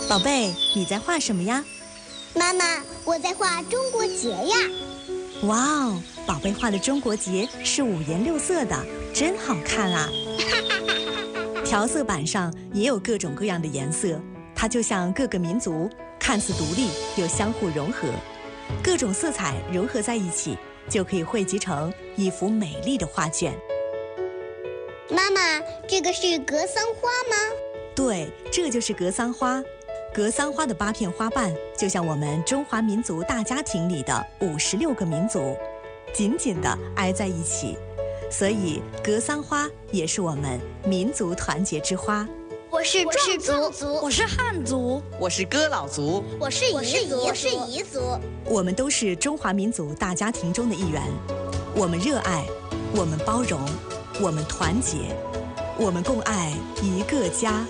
宝贝，你在画什么呀？ 妈妈，我在画中国结呀。 哇哦，宝贝画的中国结是五颜六色的，真好看啊！调色板上也有各种各样的颜色，它就像各个民族，看似独立又相互融合，各种色彩融合在一起，就可以汇集成一幅美丽的画卷。 妈妈，这个是格桑花吗？ 对，这就是格桑花。格桑花的8片花瓣，就像我们中华民族大家庭里的56个民族，紧紧地挨在一起，所以格桑花也是我们民族团结之花。 我是壮族， 我是汉族， 我是哥老族， 我是彝族， 我们都是中华民族大家庭中的一员。我们热爱，我们包容，我们团结，我们共爱一个家。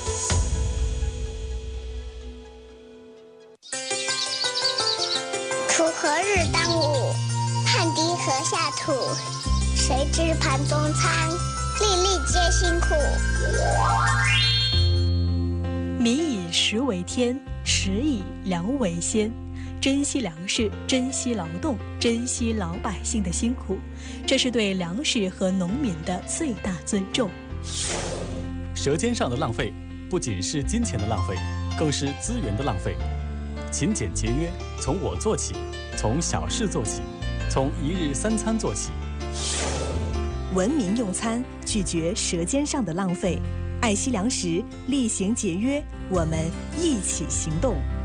锄禾日当午，汗滴禾下土。谁知盘中餐，粒粒皆辛苦。 民以食为天，食以粮为先。珍惜粮食，珍惜劳动，珍惜老百姓的辛苦，这是对粮食和农民的最大尊重。 舌尖上的浪费，不仅是金钱的浪费，更是资源的浪费。勤俭节约，从我做起，从小事做起，从1日3餐做起。 文明用餐，拒绝舌尖上的浪费，爱惜粮食，厉行节约，我们一起行动。